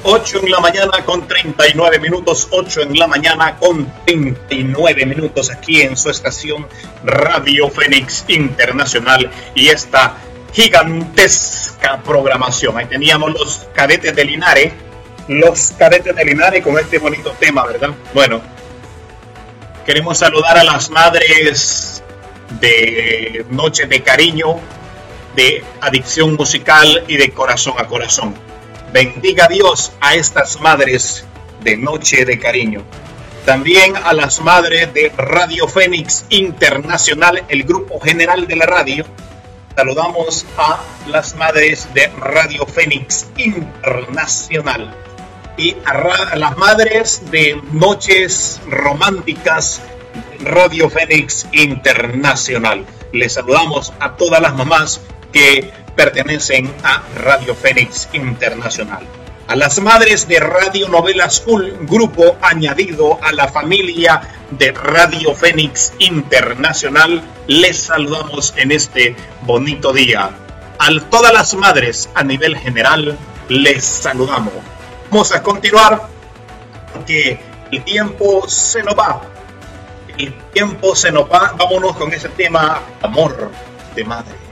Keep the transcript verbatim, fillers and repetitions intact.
ocho en la mañana con treinta y nueve minutos, ocho en la mañana con treinta y nueve minutos aquí en su estación Radio Fénix Internacional y esta gigantesca programación. Ahí teníamos los cadetes de Linares, los cadetes de Linares con este bonito tema, ¿verdad? Bueno, queremos saludar a las madres de Noche de Cariño, de Adicción Musical y de Corazón a Corazón. Bendiga Dios a estas madres de Noche de Cariño. También a las madres de Radio Fénix Internacional, el grupo general de la radio. Saludamos a las madres de Radio Fénix Internacional y a, ra- a las madres de Noches Románticas Radio Fénix Internacional. Les saludamos a todas las mamás que pertenecen a Radio Fénix Internacional. A las madres de Radio Novela School, grupo añadido a la familia de Radio Fénix Internacional, les saludamos en este bonito día. A todas las madres a nivel general, les saludamos. Vamos a continuar porque el tiempo se nos va. El tiempo se nos va. Vámonos con ese tema, amor de madre.